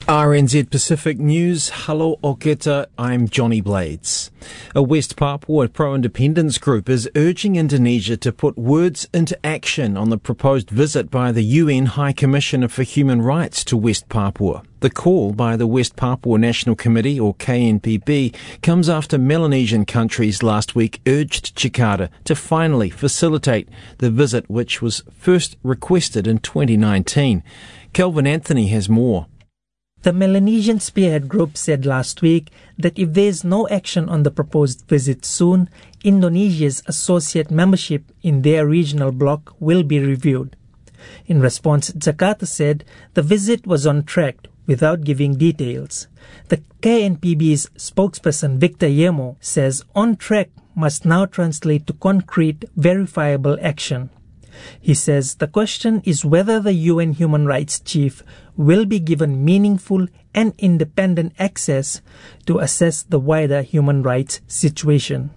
RNZ Pacific News. Hello Oketa, I'm Johnny Blades. A West Papua pro-independence group is urging Indonesia to put words into action on the proposed visit by the UN High Commissioner for Human Rights to West Papua. The call by the West Papua National Committee, or KNPB, comes after Melanesian countries last week urged Jakarta to finally facilitate the visit, which was first requested in 2019. Kelvin Anthony has more. The Melanesian Spearhead Group said last week that if there is no action on the proposed visit soon, Indonesia's associate membership in their regional bloc will be reviewed. In response, Jakarta said the visit was on track without giving details. The KNPB's spokesperson Victor Yemo says on track must now translate to concrete, verifiable action. He says the question is whether the UN Human Rights Chief will be given meaningful and independent access to assess the wider human rights situation.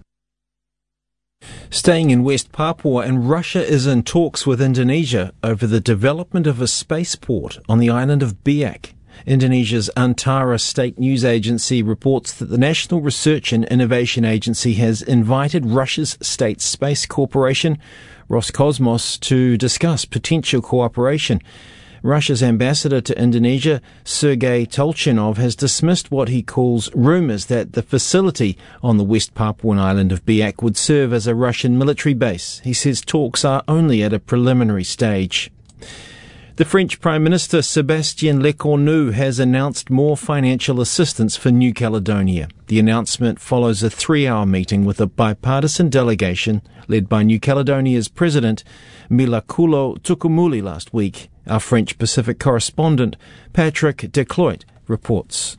Staying in West Papua, and Russia is in talks with Indonesia over the development of a spaceport on the island of Biak. Indonesia's Antara State News Agency reports that the National Research and Innovation Agency has invited Russia's State Space Corporation, Roscosmos, to discuss potential cooperation. Russia's ambassador to Indonesia, Sergei Tolchinov, has dismissed what he calls rumours that the facility on the West Papuan island of Biak would serve as a Russian military base. He says talks are only at a preliminary stage. The French Prime Minister Sébastien Lecornu has announced more financial assistance for New Caledonia. The announcement follows a 3-hour meeting with a bipartisan delegation led by New Caledonia's President Milakulo Tukumuli last week. Our French Pacific correspondent Patrick Decloit reports.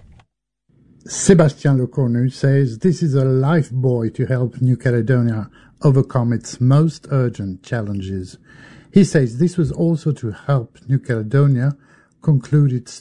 Sébastien Lecornu says this is a lifebuoy to help New Caledonia overcome its most urgent challenges. He says this was also to help New Caledonia conclude its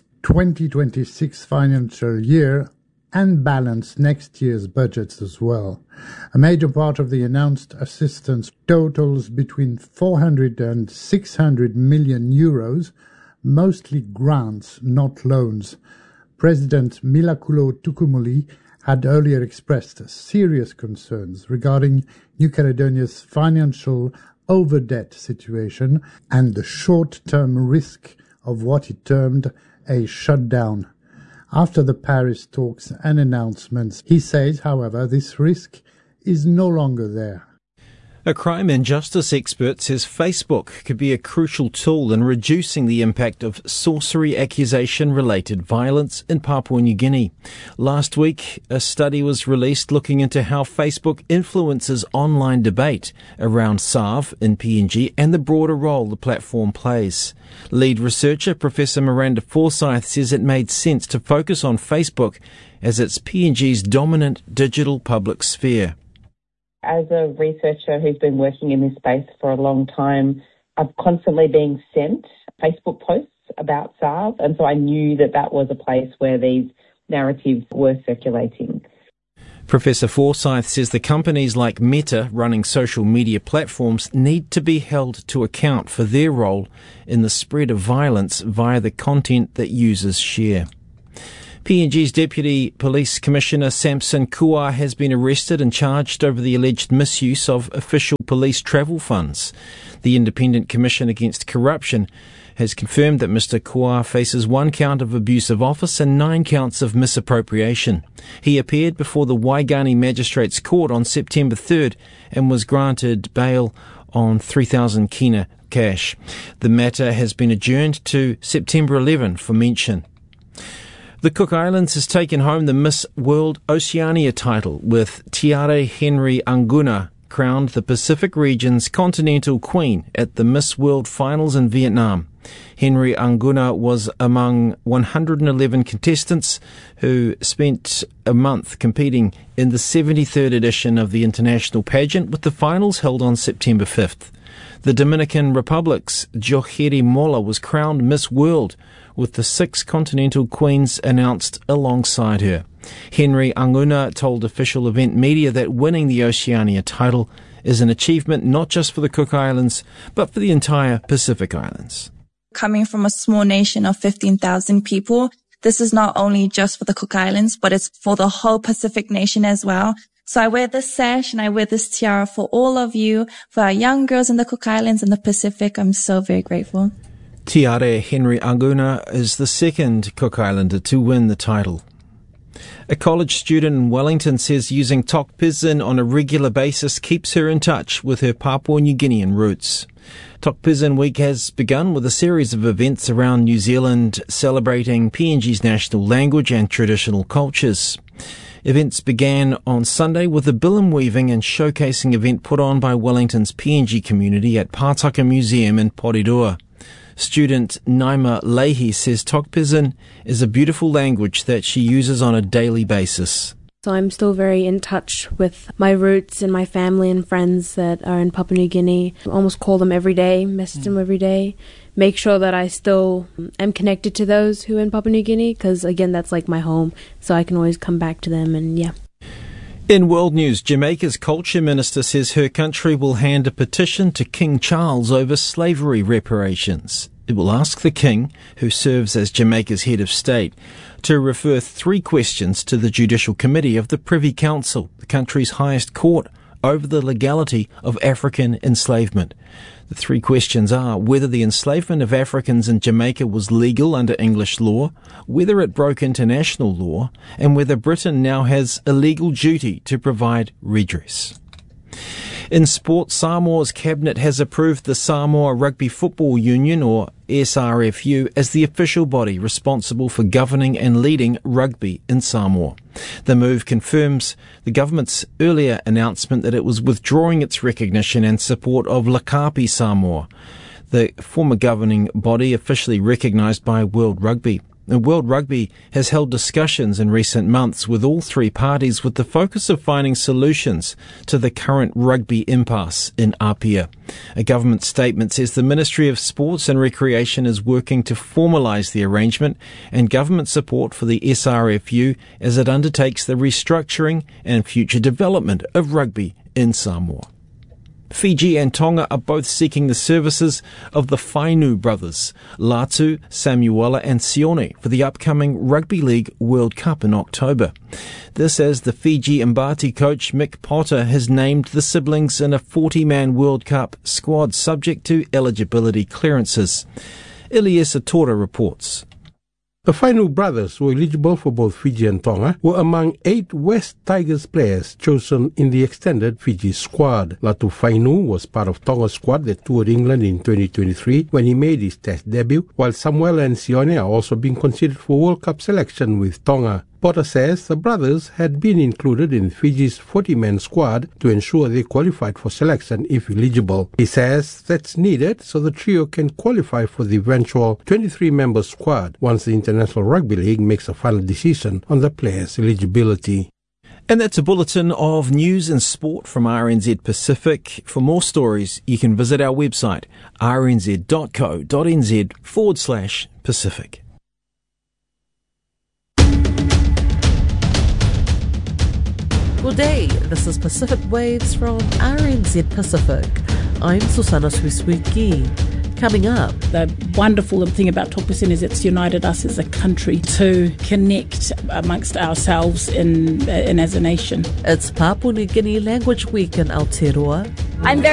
2026 financial year and balance next year's budgets as well. A major part of the announced assistance totals between 400 and 600 million euros, mostly grants, not loans. President Milakulo Tukumuli had earlier expressed serious concerns regarding New Caledonia's financial over-debt situation and the short-term risk of what he termed a shutdown. After the Paris talks and announcements, he says, however, this risk is no longer there. A crime and justice expert says Facebook could be a crucial tool in reducing the impact of sorcery accusation-related violence in Papua New Guinea. Last week, a study was released looking into how Facebook influences online debate around SARV in PNG and the broader role the platform plays. Lead researcher Professor Miranda Forsyth says it made sense to focus on Facebook as it's PNG's dominant digital public sphere. As a researcher who's been working in this space for a long time, I've constantly been sent Facebook posts about SARV, and so I knew that that was a place where these narratives were circulating. Professor Forsyth says the companies like Meta running social media platforms need to be held to account for their role in the spread of violence via the content that users share. PNG's Deputy Police Commissioner Samson Kua has been arrested and charged over the alleged misuse of official police travel funds. The Independent Commission Against Corruption has confirmed that Mr. Kua faces 1 count of abuse of office and 9 counts of misappropriation. He appeared before the Waigani Magistrates Court on September 3rd and was granted bail on 3,000 kina cash. The matter has been adjourned to September 11 for mention. The Cook Islands has taken home the Miss World Oceania title, with Tiare Henry Anguna crowned the Pacific region's continental queen at the Miss World Finals in Vietnam. Henry Anguna was among 111 contestants who spent a month competing in the 73rd edition of the international pageant, with the finals held on September 5th. The Dominican Republic's Joheri Mola was crowned Miss World, with the 6 continental queens announced alongside her. Henry Anguna told official event media that winning the Oceania title is an achievement not just for the Cook Islands, but for the entire Pacific Islands. Coming from a small nation of 15,000 people, this is not only just for the Cook Islands, but it's for the whole Pacific nation as well. So I wear this sash and I wear this tiara for all of you, for our young girls in the Cook Islands and the Pacific. I'm so very grateful. Tiare Henry Aguna is the second Cook Islander to win the title. A college student in Wellington says using Tok Pisin on a regular basis keeps her in touch with her Papua New Guinean roots. Tok Pisin Week has begun with a series of events around New Zealand celebrating PNG's national language and traditional cultures. Events began on Sunday with a bilim weaving and showcasing event put on by Wellington's PNG community at Pātaka Museum in Porirua. Student Naima Leahy says Tok Pisin is a beautiful language that she uses on a daily basis. So I'm still very in touch with my roots and my family and friends that are in Papua New Guinea. I almost call them every day, message them every day, make sure that I still am connected to those who are in Papua New Guinea, because again, that's like my home, so I can always come back to them and yeah. In world news, Jamaica's culture minister says her country will hand a petition to King Charles over slavery reparations. It will ask the King, who serves as Jamaica's head of state, to refer 3 questions to the Judicial Committee of the Privy Council, the country's highest court, over the legality of African enslavement. The 3 questions are whether the enslavement of Africans in Jamaica was legal under English law, whether it broke international law, and whether Britain now has a legal duty to provide redress. In sport, Samoa's cabinet has approved the Samoa Rugby Football Union, or SRFU, as the official body responsible for governing and leading rugby in Samoa. The move confirms the government's earlier announcement that it was withdrawing its recognition and support of Lakapi Samoa, the former governing body officially recognised by World Rugby. World Rugby has held discussions in recent months with all 3 parties with the focus of finding solutions to the current rugby impasse in Apia. A government statement says the Ministry of Sports and Recreation is working to formalise the arrangement and government support for the SRFU as it undertakes the restructuring and future development of rugby in Samoa. Fiji and Tonga are both seeking the services of the Fainu brothers, Latu, Samuela and Sione, for the upcoming Rugby League World Cup in October. This as the Fiji Mbati coach Mick Potter has named the siblings in a 40-man World Cup squad subject to eligibility clearances. Elias Atora reports. The Fainu brothers were eligible for both Fiji and Tonga were among 8 West Tigers players chosen in the extended Fiji squad. Latu Fainu was part of Tonga's squad that toured England in 2023 when he made his Test debut, while Samuel and Sione are also being considered for World Cup selection with Tonga. Potter says the brothers had been included in Fiji's 40-man squad to ensure they qualified for selection if eligible. He says that's needed so the trio can qualify for the eventual 23-member squad once the International Rugby League makes a final decision on the players' eligibility. And that's a bulletin of news and sport from RNZ Pacific. For more stories, you can visit our website, rnz.co.nz/Pacific. Good day, this is Pacific Waves from RNZ Pacific. I'm Susana Suiswiki. Coming up, the wonderful thing about Tok Pisin is it's united us as a country to connect amongst ourselves and as a nation. It's Papua New Guinea Language Week in Aotearoa. I'm very